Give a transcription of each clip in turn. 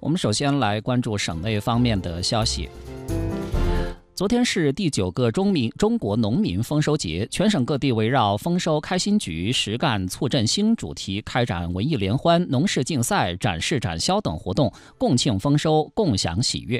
我们首先来关注省内方面的消息。昨天是第9个中国农民丰收节，全省各地围绕丰收开心局、实干促振兴主题开展文艺联欢、农事竞赛、展示展销等活动，共庆丰收，共享喜悦。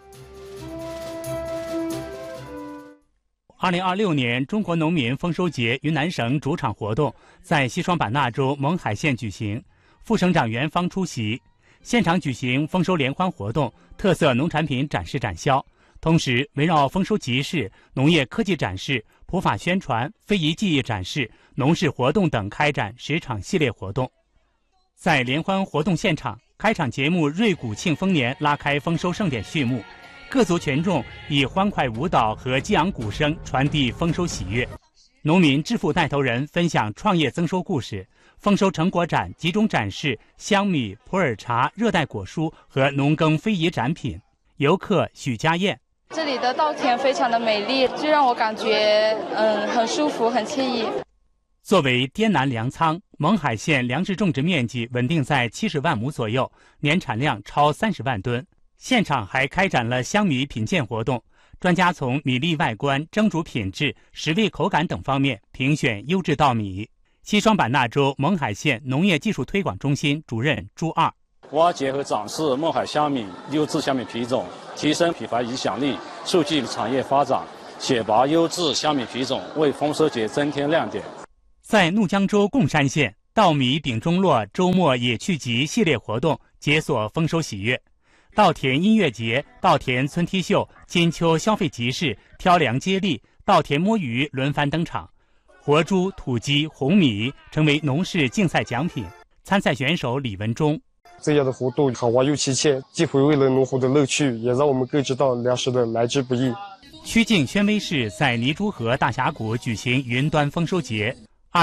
2026年中国农民丰收节云南省主场活动在西双版纳州勐海县举行，副省长袁芳出席，现场举行丰收联欢活动、特色农产品展示展销。同时，围绕丰收集市、农业科技展示、普法宣传、非遗技艺展示、农事活动等开展10场系列活动。在联欢活动现场，开场节目《瑞谷庆丰年》拉开丰收盛典序幕，各族群众以欢快舞蹈和激昂鼓声传递丰收喜悦。农民致富带头人分享创业增收故事，丰收成果展集中展示香米、普洱茶、热带果蔬和农耕非遗展品。游客许家燕。 这里的稻田非常的美丽，就让我感觉很舒服很惬意。 作为滇南粮仓，勐海县粮食种植面积稳定在70万亩左右，年产量超30万吨。现场还开展了香米品鉴活动，专家从米粒外观、蒸煮品质、食味口感等方面评选优质稻米。西双版纳州勐海县农业技术推广中心主任朱二。 挖掘和展示勐海香米优质香米品种，提升品牌影响力，促进产业发展，选拔优质香米品种，为丰收节增添亮点。 在怒江州贡山县，稻米饼中落周末野趣集系列活动解锁丰收喜悦，稻田音乐节、稻田村梯秀、金秋消费集市、挑粮接力、稻田摸鱼轮番登场，活猪、土鸡、红米成为农事竞赛奖品。参赛选手李文忠。 这样的活动好玩又亲切，既回味了农活的乐趣，也让我们更知道粮食的来之不易。 曲靖宣威市在泥珠河大峡谷举行云端丰收节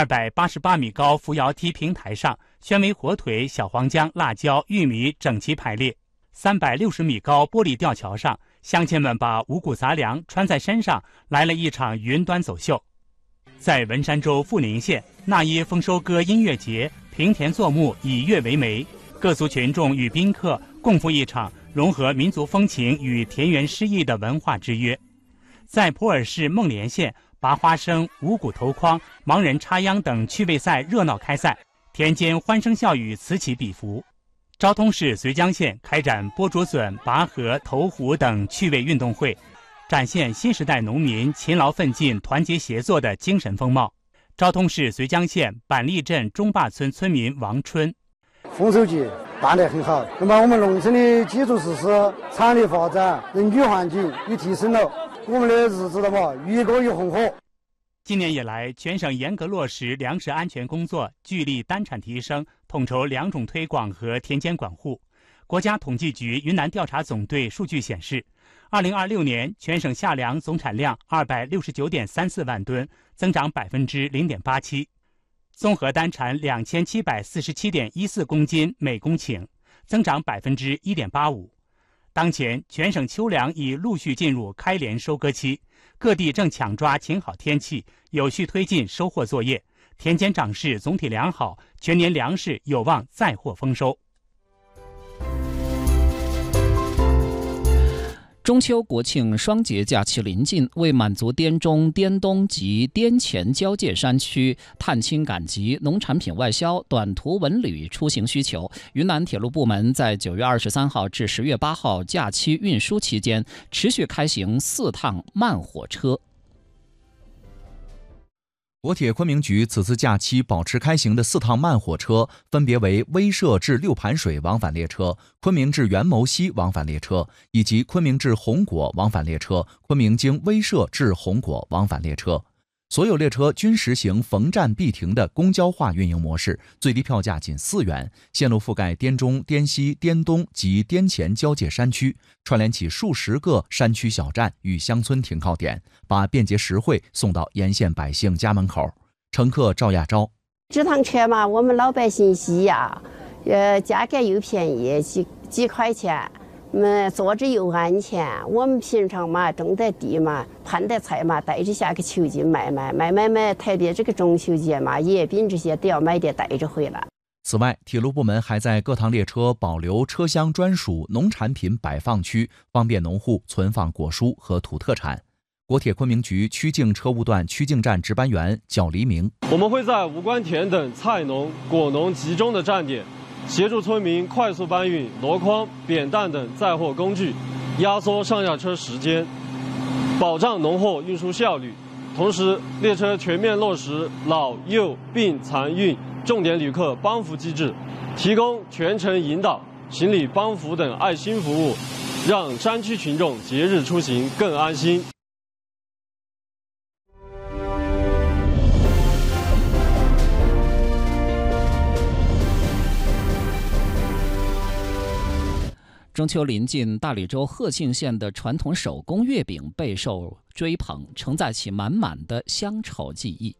，288米高扶摇梯平台上，宣威火腿、小黄姜、辣椒、玉米整齐排列；360米高玻璃吊桥上，乡亲们把五谷杂粮穿在身上，来了一场云端走秀。在文山州富宁县，那耶丰收歌音乐节，平田作木，以乐为媒。各族群众与宾客共赴一场融合民族风情与田园诗意的文化之约。在普洱市孟连县，拔花生、五谷投筐、盲人插秧等趣味赛热闹开赛，田间欢声笑语此起彼伏。昭通市绥江县开展播竹笋、拔河、投壶等趣味运动会，展现新时代农民勤劳奋进、团结协作的精神风貌。昭通市绥江县板栗镇中坝村村民王春。 丰收节办得很好，那么我们农村的基础设施、产业发展、人居环境也提升了，我们的日子越过越红火。 今年以来，全省严格落实粮食安全工作，聚力单产提升，统筹粮种推广和田间管护。国家统计局云南调查总队数据显示，2026年全省夏粮总产量269.34万吨，增长0.87%。综合单产2747.14公斤每公顷，增长1.85%。当前全省秋粮已陆续进入开镰收割期，各地正抢抓晴好天气，有序推进收获作业，田间长势总体良好，全年粮食有望再获丰收。 中秋国庆双节假期临近，为满足滇中、滇东及滇黔交界山区探亲赶集、农产品外销、短途文旅出行需求，云南铁路部门在9月23号至10月8号假期运输期间，持续开行4趟慢火车。 国铁昆明局此次假期保持开行的4趟慢火车，分别为威慑至六盘水往返列车、昆明至元谋溪往返列车，以及昆明至红果往返列车、昆明经威慑至红果往返列车。所有列车均实行逢站必停的公交化运营模式，最低票价仅4元，线路覆盖滇中、滇西、滇东及滇黔交界山区，串联起数十个山区小站与乡村停靠点，把便捷实惠送到沿线百姓家门口。乘客赵亚昭： 这趟车嘛，我们老百姓需要，价格又便宜，几块钱。坐着又安全，我们平常嘛种的地嘛盘的菜嘛带着下个球季卖，特别这个中秋节嘛，月饼这些都要买点带着回来。 此外，铁路部门还在各趟列车保留车厢专属农产品摆放区，方便农户存放果蔬和土特产。国铁昆明局曲靖车务段曲靖站值班员叫黎明： 我们会在无关田等菜农、果农集中的站点，协助村民快速搬运箩筐、扁担等载货工具，压缩上下车时间，保障农货运输效率。同时，列车全面落实老幼病残孕重点旅客帮扶机制，提供全程引导、行李帮扶等爱心服务，让山区群众节日出行更安心。 中秋临近，大理州贺庆县的传统手工月饼备受追捧，承载起满满的乡愁记忆。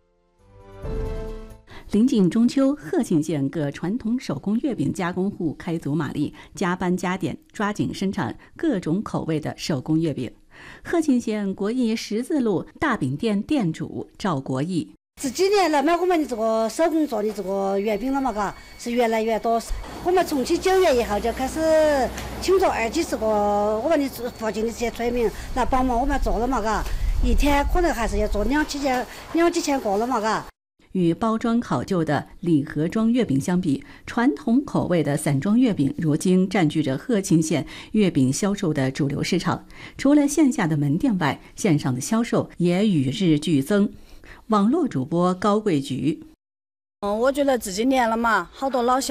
临近中秋，贺庆县各传统手工月饼加工户开足马力，加班加点，抓紧生产各种口味的手工月饼。贺庆县国义十字路大饼店店主赵国义： 这几年来嘛，我们的这个手工做的这个月饼了嘛，是越来越多。我们从9月以后就开始请着20几个我们的附近的这些村民来帮忙我们做了嘛，一天可能还是要做2几千个了嘛。 与包装考究的礼盒装月饼相比，传统口味的散装月饼如今占据着贺庆县月饼销售的主流市场。除了线下的门店外，线上的销售也与日俱增。网络主播高桂菊： 我觉得这几年了嘛，好多老乡